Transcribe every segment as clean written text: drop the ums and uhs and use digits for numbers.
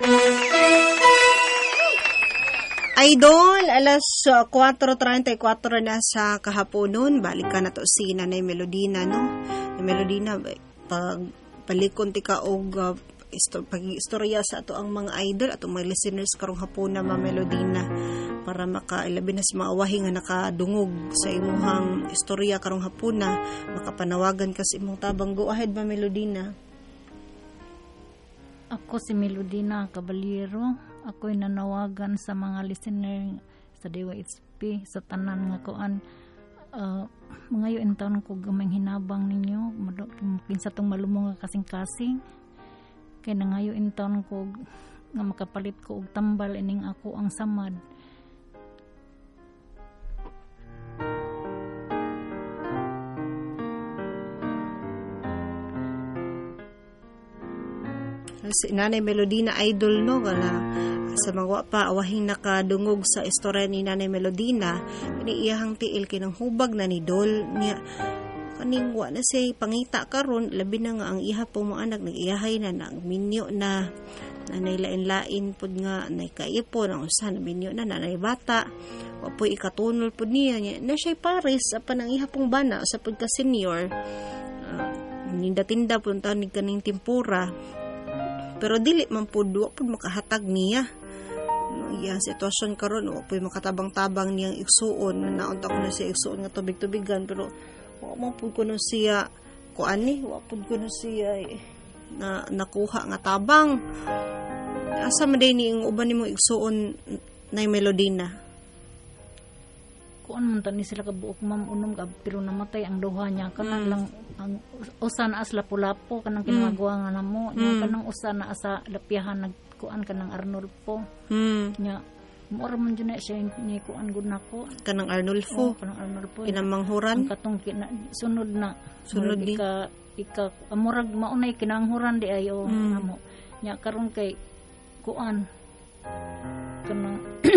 Idol, alas 4:34 na sa kahaponon. Balikan na to si Nanay Melodina, no? Nanay Melodina, pag palikon ti ka og pag-istorya sa ato ang mga idol at mga listeners karong hapon na Melodina para makailabi na sa maawahi nga nakadungog sa imuhang istorya karong hapon na makapanawagan ka sa imong tabang. Go ahead, Melodina. Ako si Melodina Caballero. Ako'y nanawagan sa mga listener sa DYHP sa tanan nga kuan mga yun taon ko gamay hinabang ninyo pinsa tong malumong nga kasing-kasing kay nangayon taon ko nga makapalit ko og tambal ining ako ang samad. Si Nanay Melodina idol, no, na sa mga pa awahing nakadungog sa istorya ni Nanay Melodina iniiyahang tiil kinang hubag na ni Dol niya kaning wa na say pangita karon labi na nga ang iha po mo anak nag-iyahay na minyo na nanay lain-lain pud nga nay kaipon ang usa na minyo na nanay bata wa po ikatunol pud niya na siya pares apan ang iha pong bana sa pud ka senior ninda-tinda pud taon ni kaning timpura. Pero dili man pud wa pud makahatag niya. No, iya sitwasyon karon wa pud makatabang-tabang niyang igsuon. Naunta ko na siya igsuon nga tubig-tubigan pero wa man pud kuno siya kuan ni, wa pud kuno siya na nakuha nga tabang. Asa man day ni ang uban nimo igsuon Nay Melodina? Kuan man tani sila kabuok ma'am unom ka pero namatay ang duha niya kanang lang ang usa na as lapu-lapu kanang kinagawa nga namo kanang usa na asa lapihan nagkuan kanang Arnulfo nya mo man jud na siya ni kuan gud nako kanang Arnulfo kinamanghuran ang katong sunod ni ika amurag maunay kinanghuran di ayo amo nya karon kay kuan kanang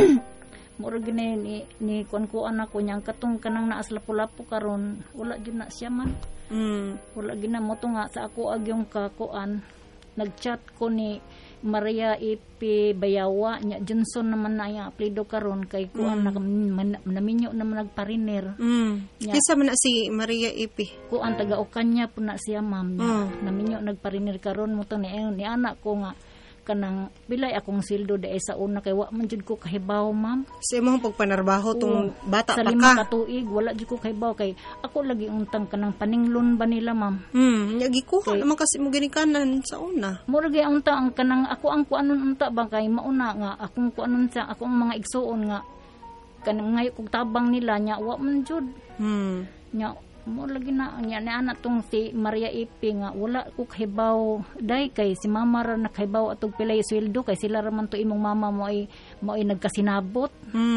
mura gini ni kuan ako niyang katong kanang naas lapu-lapu karon wala gyud na siya man wala gina mo to nga sa ako agyong kakuan nagchat ko ni Maria Ipi Bayawa nya Johnson naman na yung apelyido karon kay kuan naminyo naman nagpariner kisa man na si Maria Ipi kuan taga Okanya po na siya ma'am naminyo nagpariner karon mo to ni anak ko nga kanang bilay akong sildo dai sa una kay wa man jud ko kahibaw ma'am sa imong pagpanarbaho tong bata sa pa lima ka tuig wala jud ko kahibaw kay ako lagi untang kanang paninglon ba nila ma'am yagi ko naman kasi mo ginikanan sa una mo lagi unta ang kanang ako ang kuanon unta ba kay mauna nga akong kuanon sa akong mga igsuon nga kanang ngayo kog tabang nila nya wa man jud nya mo lagi na nya ni anak tong si Maria Ipi nga wala ko kahibaw dai kay si mama ra nakahibaw atog pilay sweldo kay sila ra man to imong mama mo ay nagkasinabot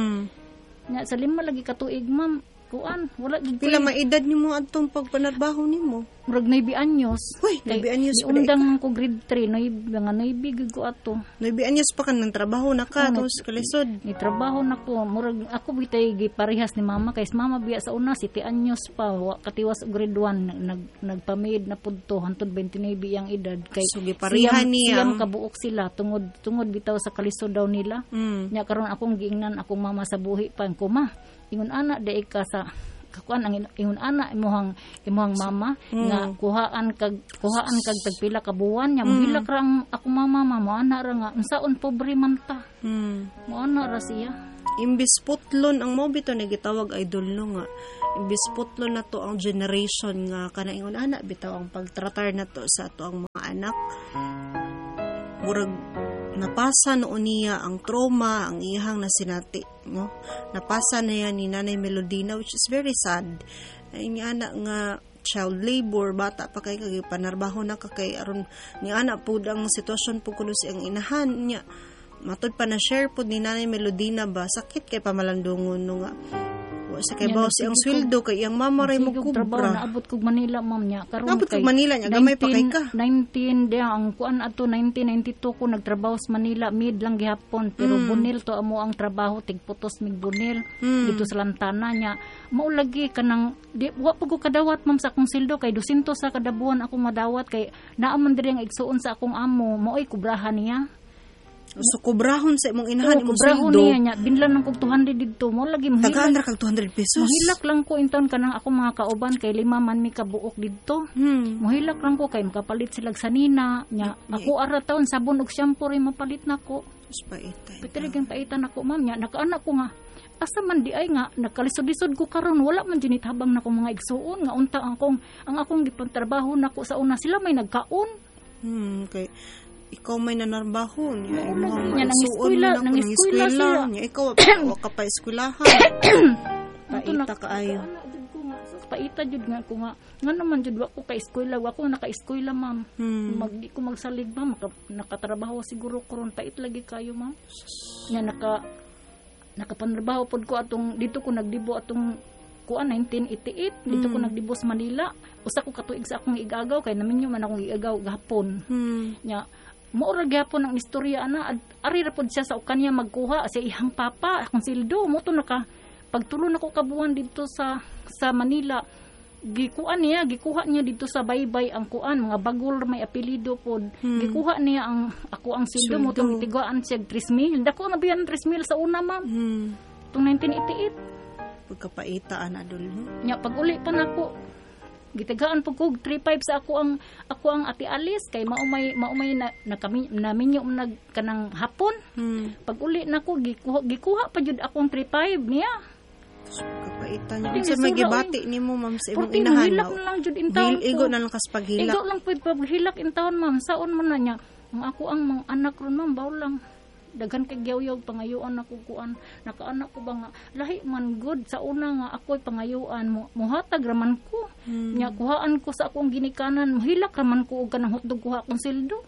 nya sa lima lagi ka tuig ma'am kuan wala jud pila maedad nimo adtong pagpanarbaho nimo murag 9 anyos uy 9 anyos pa undang ko grade 3 nga 9 gid ko ato 9 anyos pa kan nang trabaho na ka tos kalisod ni trabaho na ko murag ako bitay giparehas ni mama kay mama biya sa una 7 anyos pa wa katiwas grade 1 nagpamid na pudto hantod 29 yang edad kay so giparehan niya siyam kabuok sila tungod bitaw sa kalisod daw nila nya karon akong giingnan akong mama sa buhi pa ko ma ingon anak dai ka sa kakuan ang ingon anak imong mama nga kuhaan kag tagpila ka buwan nya mahilak ra ang akong mama ana ra nga unsaon pobre man ta mo ana ra siya imbis putlon ang mo bitaw nagitawag idol no nga imbis putlon na to ang generation nga kana ingon anak bitaw ang pagtratar na to sa ato ang mga anak murag napasa noon niya ang trauma, ang ihang nasinati, no? Napasa na yan ni Nanay Melodina, which is very sad. Ay niya anak nga child labor, bata pa kay panarbaho na kay aron ni anak po ang sitwasyon po kuno siyang inahan niya. Matod pa na share po ni Nanay Melodina ba, sakit kay pamalandungon no nga. Sa kay bawas ang sweldo kay iyang mama ray mo kubra. Naabot kog Manila ma'am nya karon naabot kog Manila nya gamay pa kay ka. 19 dia ang kuan ato 1992 ko nagtrabaho sa Manila mid lang gihapon pero bunil to amo ang trabaho tigputos mig bunil dito sa Lantana nya mao lagi kanang wa pud ko kadawat ma'am sa akong sweldo kay 200 sa kada buwan ako madawat kay naa man diri ang igsuon sa akong amo maoy kubrahan niya So kubrahon sa imong inahan imong kubrahon sweldo. niya nya binlan ng kog 200 didto mo lagi Tagaan mahilak. ra kag 200 pesos. Mahilak lang ko inton kanang ako mga kauban kay 5 man mi kabuok didto. Mohilak lang ko kay makapalit sila sanina nya. Ako ara taon sabon ug shampoo rin mapalit nako. Paitay. Pitirig ang paitan ako ma'am nya. Nakaanak ko nga asa man di ay nga nagkalisod-lisod ko karon wala man dinit habang nako mga igsuon nga unta ang akong gipantrabaho nako sa una sila may nagkaon. Okay. Ikaw may nanarbaho niya. Oo, lagi niya, nang-eskwela sila. Niya, ikaw, wa ka pa eskwelahan. Paita ka ayo. Paita jud nga ko nga naman jud wa ko ka eskwela wa ko naka-eskwela ma'am. Di ko magsalig ma'am nakatrabaho siguro karon pait lagi kayo ma'am. Nya nakapantrabaho pod ko atong dito ko nagdibo atong kuan 1988 dito ko nagdibo sa Manila. Usa ko katuig sa akong igagaw kay naminyo man akong igagaw gahapon. Nya maura gyapon ang istorya ana ari ra pod siya sa ukanya magkuha sa ihang papa akong sildo mo to pagtulo nako kabuhan dito sa Manila gikuha niya dito sa baybay ang kuan mga bagol may apelyido pod gikuha niya ako ang sildo mo tong tigaan siya 3,000 dako na biyan 3,000 sa una ma'am tong 1988 pagkapaita ana dul no nya pag uli pa nako gitagaan po kog 3,500 sa ako ang Ate Alice kay maumay naminyo nag kanang hapon pag uli nako gikuha pa jud akong 3,500 niya kapaitan niya sa may gibati nimo ma'am sa imong inahan hilak na lang jud in taon igo na lang kas paghilak igo lang pud paghilak in taon ma'am saon man na niya ang ako ang mga anak ron ma'am baw lang daghan kay gyawyaw pangayuan ako kuan nakaanak ko ba nga lahi man good sa una nga ako'y pangayuan muhatag raman ko nya kuhaan ko sa akong ginikanan mahilak raman ko og kanang hotdog kuha akong sildo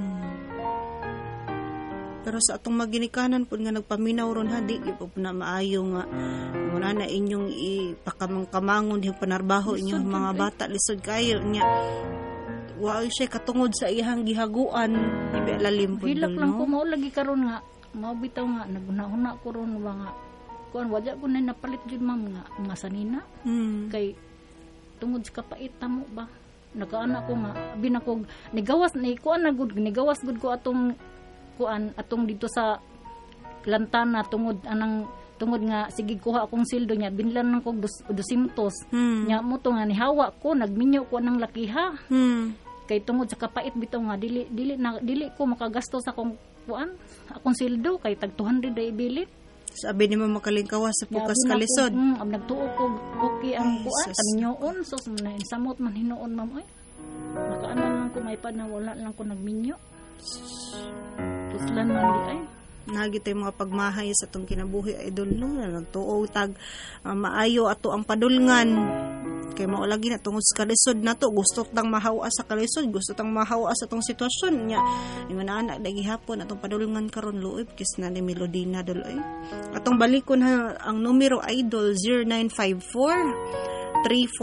pero sa atong maginikanan pud nga nagpaminaw ron ha di gyud na maayo nga muna na inyong ipakamang-kamangon yung panarbaho inyong mga bata lisod kayo nya wa siya katungod sa iyang gihaguan ibe lalim pud hilak lang ko mao lagi karon nga mao bitaw nga nagunahuna ko ron mga kuan wala ko na napalit jud ma'am nga sanina kay tungod sa kapaita mo ba nagaanak ko nga binakog nigawas ni kuan na gud nigawas gud ko atong kuan atong dito sa lantana tungod nga sige kuha akong sildo niya binlan nang kog 200 nya mo to nga nihawa ko nagminyo ko nang lakiha kay tungod sa kapait bitaw nga dili ko makagasto sa akong kuan akong sildo kay tag 200 ay bilit sabi ni mo makalingkawas sa pukas kalisod nagtuo ko okay ang kuan kaminyoon so samot man hinuon ma'am ay nakaanan lang ko may pa na wala lang ko nagminyo puslan man di ay nagitay mga pagmahay sa itong kinabuhi idol no na nagtuo tag maayo ato ang padulngan kay maulagi na tungod sa kalisod na to gusto tang mahawa sa kalisod gusto tang mahawa sa itong sitwasyon nya ingon na anak dagi hapon atong padulngan karon luoy kis na ni Melodina doloy atong balikon ha ang numero idol 0954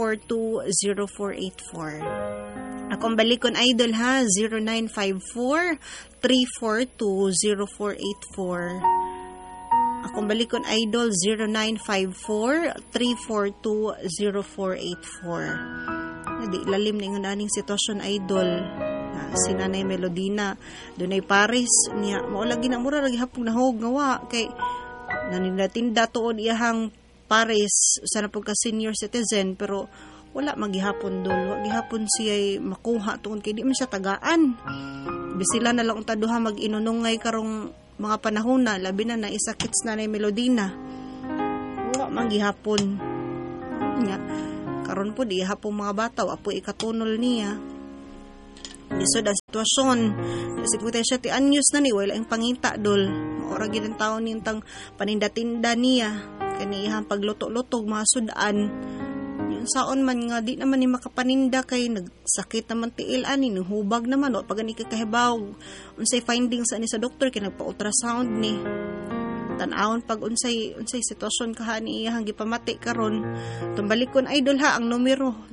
3420484 akong balikon idol ha 0954-342-0484 akong balikon idol 0954-342-0484 di lalim na yung aning sitwasyon idol si Nanay Melodina dunay Paris niya maulagi na mura lagi hapong nahog ngawa kay nanindatinda tuod iyahang Paris sana po ka senior citizen pero wala magihapon dol wa gihapon siya makuha tungod kay di man siya tagaan bisila na lang unta duha mag-inunungay karong mga panahon na labi na naisakits na Nanay Melodina wala magihapon nya karon po di hapon mga bata wa po ikatunol niya lisod ang sitwasyon 57 anyos na ni wala ang pangita dol maura gid ang taon nintang paninda-tinda niya kaniyang pagluto-lutog mga sudan yun saon man nga di naman ni makapaninda kay nagsakit naman tiil ani hubag naman o pag ani kakahibaw unsay findings ani sa doktor kay nagpa-ultrasound ni tan-awon pag unsay sitwasyon kaha ni iyang gipamati karon tumbalikon idol ha ang numero